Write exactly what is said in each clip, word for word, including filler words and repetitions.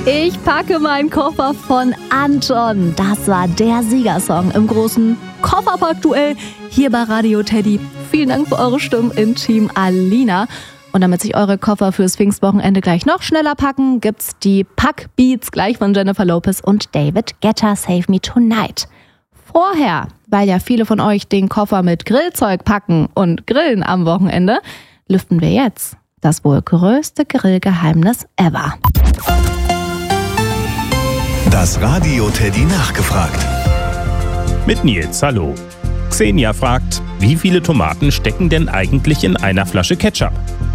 Ich packe meinen Koffer von Anton. Das war der Siegersong im großen Kofferpack-Duell hier bei Radio Teddy. Vielen Dank für eure Stimmen im Team Alina. Und damit sich eure Koffer fürs Pfingstwochenende gleich noch schneller packen, gibt's die Packbeats gleich von Jennifer Lopez und David Guetta, Save Me Tonight. Vorher, weil ja viele von euch den Koffer mit Grillzeug packen und grillen am Wochenende, lüften wir jetzt das wohl größte Grillgeheimnis ever. Das Radio Teddy nachgefragt. Mit Nils, hallo. Xenia fragt, wie viele Tomaten stecken denn eigentlich in einer Flasche Ketchup?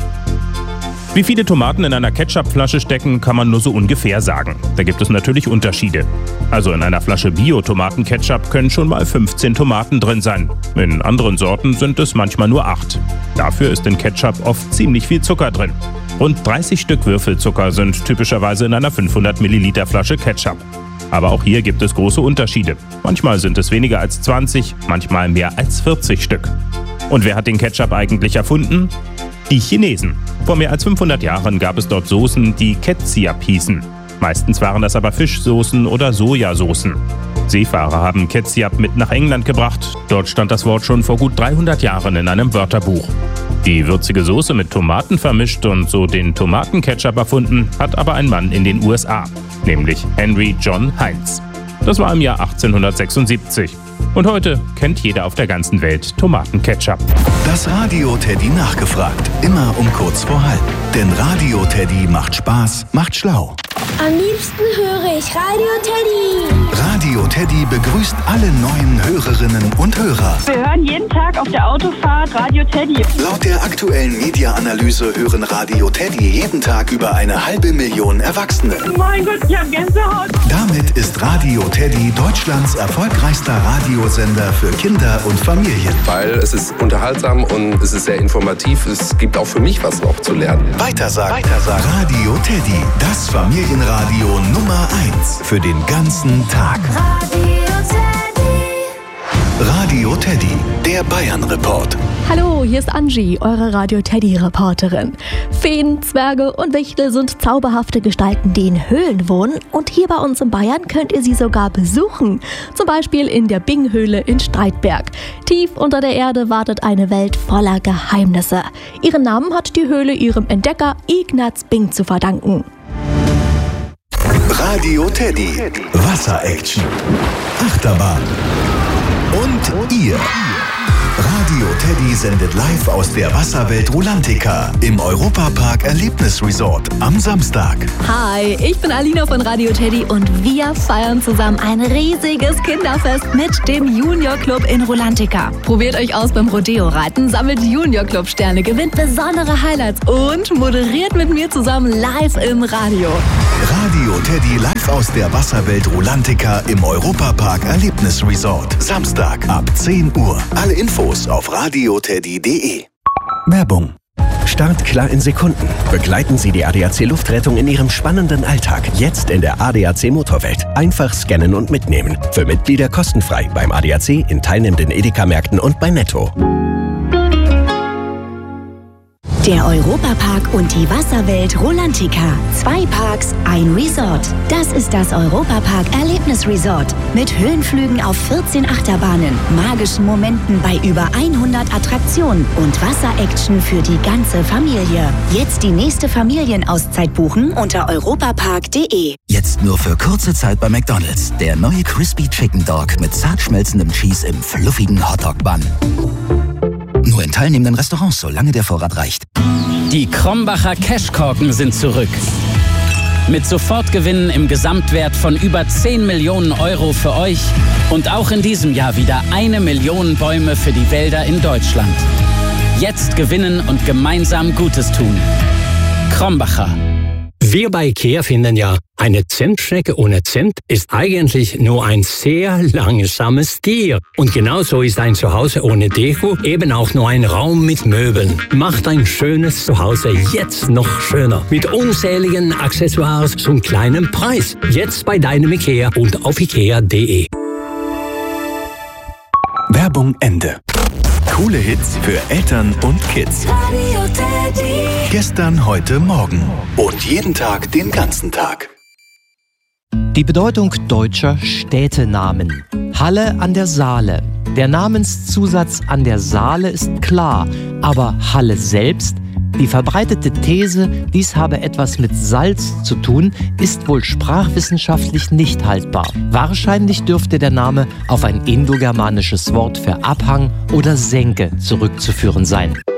Wie viele Tomaten in einer Ketchupflasche stecken, kann man nur so ungefähr sagen. Da gibt es natürlich Unterschiede. Also in einer Flasche Bio-Tomaten-Ketchup können schon mal fünfzehn Tomaten drin sein. In anderen Sorten sind es manchmal nur acht. Dafür ist in Ketchup oft ziemlich viel Zucker drin. Rund dreißig Stück Würfelzucker sind typischerweise in einer fünfhundert Milliliter Flasche Ketchup. Aber auch hier gibt es große Unterschiede. Manchmal sind es weniger als zwanzig, manchmal mehr als vierzig Stück. Und wer hat den Ketchup eigentlich erfunden? Die Chinesen. Vor mehr als fünfhundert Jahren gab es dort Soßen, die Ketchup hießen. Meistens waren das aber Fischsoßen oder Sojasoßen. Seefahrer haben Ketchup mit nach England gebracht. Dort stand das Wort schon vor gut dreihundert Jahren in einem Wörterbuch. Die würzige Soße mit Tomaten vermischt und so den Tomatenketchup erfunden, hat aber ein Mann in den U S A, nämlich Henry John Heinz. Das war im Jahr achtzehnhundertsechsundsiebzig. Und heute kennt jeder auf der ganzen Welt Tomatenketchup. Das Radio Teddy nachgefragt. Immer um kurz vor halb. Denn Radio Teddy macht Spaß, macht schlau. Am liebsten höre ich Radio Teddy. Radio Teddy begrüßt alle neuen Hörerinnen und Hörer. Wir hören jeden Tag auf der Autofahrt Radio Teddy. Laut der aktuellen Media-Analyse hören Radio Teddy jeden Tag über eine halbe Million Erwachsene. Mein Gott, ich hab Gänsehaut. Damit ist Radio Teddy Deutschlands erfolgreichster Radiosender für Kinder und Familien. Weil es ist unterhaltsam und es ist sehr informativ. Es gibt auch für mich was noch zu lernen. Weitersagen. Weitersagen. Radio Teddy, das Familienradio Nummer eins für den ganzen Tag. Radio Teddy. Radio Teddy, der Bayern-Report. Hallo, hier ist Angie, eure Radio Teddy-Reporterin. Feen, Zwerge und Wichtel sind zauberhafte Gestalten, die in Höhlen wohnen. Und hier bei uns in Bayern könnt ihr sie sogar besuchen. Zum Beispiel in der Bing-Höhle in Streitberg. Tief unter der Erde wartet eine Welt voller Geheimnisse. Ihren Namen hat die Höhle ihrem Entdecker Ignaz Bing zu verdanken. Radio Teddy, Wasser-Action, Achterbahn und ihr. Radio Teddy sendet live aus der Wasserwelt Rulantica im Europapark Erlebnisresort am Samstag. Hi, ich bin Alina von Radio Teddy und wir feiern zusammen ein riesiges Kinderfest mit dem Junior Club in Rulantica. Probiert euch aus beim Rodeo-Reiten, sammelt Junior Club Sterne, gewinnt besondere Highlights und moderiert mit mir zusammen live im Radio. Radio Teddy live aus der Wasserwelt Rulantica im Europapark Erlebnisresort. Samstag ab zehn Uhr. Alle Infos auf radio teddy punkt de. Werbung. Start klar in Sekunden. Begleiten Sie die A D A C Luftrettung in Ihrem spannenden Alltag. Jetzt in der A D A C Motorwelt. Einfach scannen und mitnehmen. Für Mitglieder kostenfrei beim A D A C, in teilnehmenden Edeka-Märkten und bei Netto. Der Europapark und die Wasserwelt Rulantica. Zwei Parks, ein Resort. Das ist das Europapark Erlebnisresort. Mit Höhenflügen auf vierzehn Achterbahnen, magischen Momenten bei über hundert Attraktionen und Wasseraction für die ganze Familie. Jetzt die nächste Familienauszeit buchen unter europapark punkt de. Jetzt nur für kurze Zeit bei McDonald's. Der neue Crispy Chicken Dog mit zart schmelzendem Cheese im fluffigen Hotdog-Bun. Nur in teilnehmenden Restaurants, solange der Vorrat reicht. Die Krombacher Cashkorken sind zurück. Mit Sofortgewinnen im Gesamtwert von über zehn Millionen Euro für euch und auch in diesem Jahr wieder eine Million Bäume für die Wälder in Deutschland. Jetzt gewinnen und gemeinsam Gutes tun. Krombacher. Wir bei IKEA finden ja, eine Zentschnecke ohne Zent ist eigentlich nur ein sehr langsames Tier. Und genauso ist ein Zuhause ohne Deko eben auch nur ein Raum mit Möbeln. Macht ein schönes Zuhause jetzt noch schöner. Mit unzähligen Accessoires zum kleinen Preis. Jetzt bei deinem IKEA und auf ikea punkt de. Werbung Ende. Coole Hits für Eltern und Kids. Radio Teddy. Gestern, heute, morgen. Und jeden Tag, den ganzen Tag. Die Bedeutung deutscher Städtenamen. Halle an der Saale. Der Namenszusatz an der Saale ist klar, aber Halle selbst? Die verbreitete These, dies habe etwas mit Salz zu tun, ist wohl sprachwissenschaftlich nicht haltbar. Wahrscheinlich dürfte der Name auf ein indogermanisches Wort für Abhang oder Senke zurückzuführen sein.